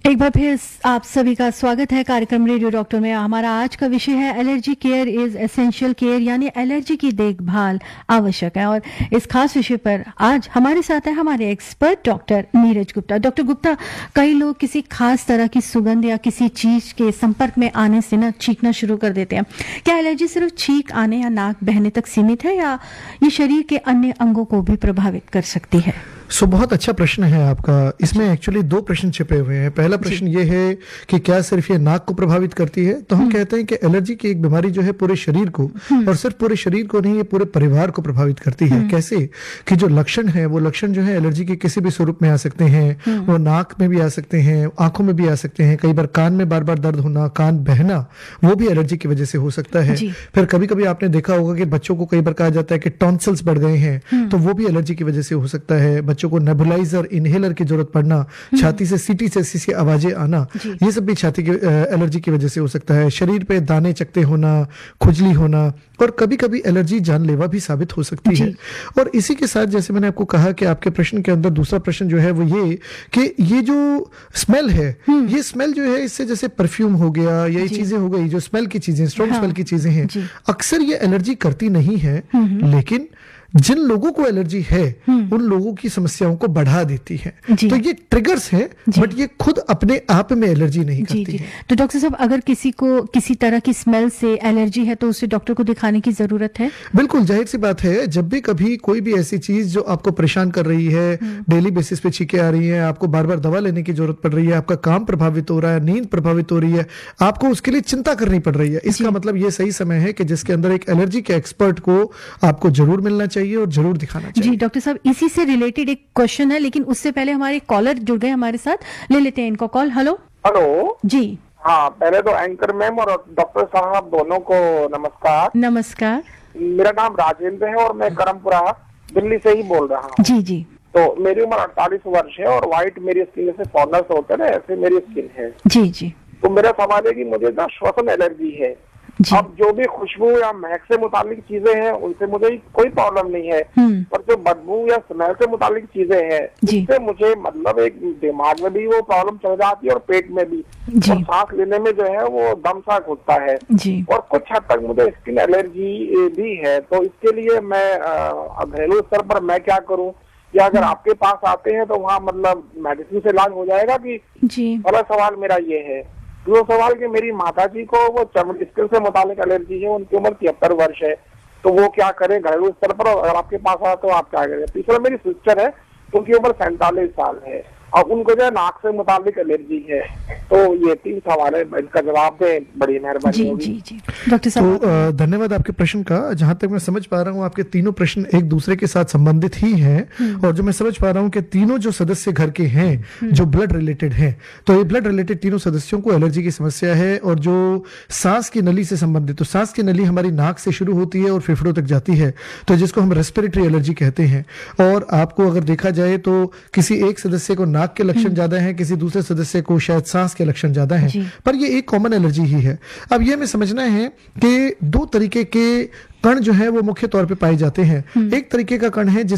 एक बार फिर आप सभी का स्वागत है कार्यक्रम रेडियो डॉक्टर में। हमारा आज का विषय है allergy care is essential care, यानी एलर्जी की देखभाल आवश्यक है। और इस खास विषय पर आज हमारे साथ है हमारे expert doctor Neeraj Gupta. Doctor Gupta, कई लोग किसी खास तरह की सुगंध या किसी चीज के संपर्क में आने से ना छींकना शुरू कर देते हैं। क्या एलर्जी सिर्फ छींक आने या नाक बहने तक सीमित है, या ये शरीर के अन्य अंगों को भी प्रभावित कर सकती है? बहुत अच्छा प्रश्न है आपका। इसमें एक्चुअली दो प्रश्न छिपे हुए हैं। पहला प्रश्न ये है कि क्या सिर्फ ये नाक को प्रभावित करती है? तो हम कहते हैं कि एलर्जी की एक बीमारी जो है पूरे शरीर को, और सिर्फ पूरे शरीर को नहीं, ये पूरे परिवार को प्रभावित करती है। कैसे कि जो लक्षण है वो लक्षण जो है एलर्जी के किसी भी स्वरूप में आ सकते हैं। वो नाक में भी आ सकते हैं, आंखों में भी आ सकते हैं, कई बार कान में बार बार दर्द होना, कान बहना, वो भी एलर्जी की वजह से हो सकता है। फिर कभी कभी आपने देखा होगा कि बच्चों को कई बार कहा जाता है कि टॉन्सिल्स बढ़ गए हैं, तो वो भी एलर्जी की वजह से हो सकता है। बच्चों को नेबुलाइजर, इनहेलर की जरूरत पड़ना, छाती से सीटी से आवाजें आना, ये सब भी छाती की एलर्जी की वजह से हो सकता है। शरीर पे दाने चकते होना, खुजली होना, और कभी कभी एलर्जी जानलेवा भी साबित हो सकती है। और इसी के साथ जैसे मैंने आपको कहा कि आपके प्रश्न के अंदर दूसरा प्रश्न जो है वो ये कि ये जो स्मेल है, ये स्मेल जो है इससे जैसे परफ्यूम हो गया, ये चीजें हो गई जो स्मेल की चीजें, स्ट्रॉन्ग स्मेल की चीजें हैं, अक्सर ये एलर्जी करती नहीं है, लेकिन जिन लोगों को एलर्जी है उन लोगों की समस्याओं को बढ़ा देती है। तो ये ट्रिगर्स हैं, बट ये खुद अपने आप में एलर्जी नहीं करती है। तो डॉक्टर साहब, अगर किसी को किसी तरह की स्मेल से एलर्जी है तो उसे डॉक्टर को दिखाने की जरूरत है? बिल्कुल, जाहिर सी बात है। जब भी कभी कोई भी ऐसी चीज जो आपको परेशान कर रही है, डेली बेसिस पे छींकें आ रही है, आपको बार बार दवा लेने की जरूरत पड़ रही है, आपका काम प्रभावित हो रहा है, नींद प्रभावित हो रही है, आपको उसके लिए चिंता करनी पड़ रही है, इसका मतलब ये सही समय है कि जिसके अंदर एक एलर्जी के एक्सपर्ट को आपको जरूर मिलना चाहिए और जरूर दिखाना चाहिए। जी डॉक्टर साहब, इसी से रिलेटेड एक क्वेश्चन है, लेकिन उससे पहले हमारे कॉलर जुड़ गए हमारे साथ, ले लेते हैं इनको कॉल। हेलो हेलो जी। हाँ, पहले तो एंकर मैम और डॉक्टर साहब दोनों को नमस्कार। नमस्कार। मेरा नाम राजेंद्र है और मैं करमपुरा दिल्ली से ही बोल रहा हूँ। जी जी। तो मेरी उम्र 48 वर्ष है और व्हाइट मेरी स्किन जैसे फॉर्नर्स होते हैं ना, ऐसे मेरी स्किन है। जी जी। तो मेरा सवाल है कि मुझे ना श्वसन एलर्जी है। अब जो भी खुशबू या महक से मुतालिक चीजें हैं उनसे मुझे कोई प्रॉब्लम नहीं है, पर जो बदबू या स्मेल से मुतालिक चीजें हैं उससे मुझे मतलब एक दिमाग में भी वो प्रॉब्लम चल जाती है और पेट में भी, और सांस लेने में जो है वो दम सा घुटता है, और कुछ हद तक मुझे स्किन एलर्जी भी है। तो इसके लिए मैं घरेलू स्तर पर मैं क्या करूँ, या अगर आपके पास आते हैं तो वहाँ मतलब मेडिसिन से इलाज हो जाएगा कि? पहला सवाल मेरा ये है। दूसरा सवाल कि मेरी माताजी को वो चमड़ी स्किन से मुतालिक एलर्जी है, उनकी उम्र 73 वर्ष है, तो वो क्या करें घरेलू स्तर पर? अगर आपके पास आए तो आप क्या करें? तीसरा मेरी सिस्टर है, उनकी उम्र 47 साल है और उनको जो है नाक से मुताबिक एलर्जी है। तो ये 3 सवाल है, इनका जवाब दें, बड़ी मेहरबानी होगी। जी जी डॉक्टर साहब, तो धन्यवाद आपके प्रश्न का। जहां तक मैं समझ पा रहा हूँ आपके तीनों प्रश्न एक दूसरे के साथ संबंधित ही हैं, और जो मैं समझ पा रहा हूँ कि तीनों जो सदस्य घर के हैं जो ब्लड रिलेटेड हैं, तो ये ब्लड रिलेटेड तीनों सदस्यों को एलर्जी की समस्या है। और जो सांस की नली से संबंधित, तो सांस की नली हमारी नाक से शुरू होती है और फेफड़ों तक जाती है, तो जिसको हम रेस्पिरेटरी एलर्जी कहते हैं। और आपको अगर देखा जाए तो किसी एक सदस्य को नाक के लक्षण ज्यादा हैं, किसी दूसरे सदस्य को शायद सांस के लक्षण ज्यादा हैं, पर ये एक कॉमन एलर्जी ही है। अब ये हमें समझना है कि 2 तरीके के कण जो है वो मुख्य तौर पे पाए जाते हैं। एक तरीके का कण है